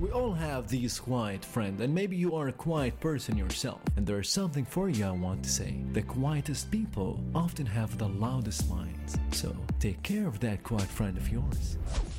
We all have these quiet friends, and maybe you are a quiet person yourself. And there is something for you I want to say. The quietest people often have the loudest minds. So take care of that quiet friend of yours.